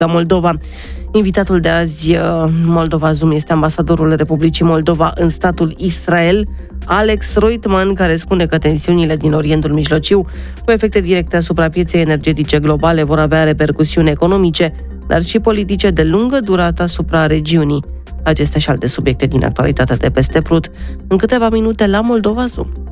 la Moldova. Invitatul de azi, Moldova Zoom, este ambasadorul Republicii Moldova în statul Israel, Alex Roitman, care spune că tensiunile din Orientul Mijlociu, cu efecte directe asupra pieței energetice globale, vor avea repercusiuni economice, dar și politice de lungă durată asupra regiunii. Acestea și alte subiecte din actualitatea de peste Prut în câteva minute la Moldova Zoom.